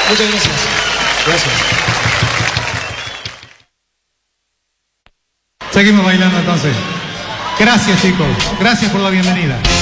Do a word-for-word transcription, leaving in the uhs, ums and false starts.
Muchas gracias. Gracias. Seguimos bailando entonces. Gracias, chicos. Gracias por la bienvenida.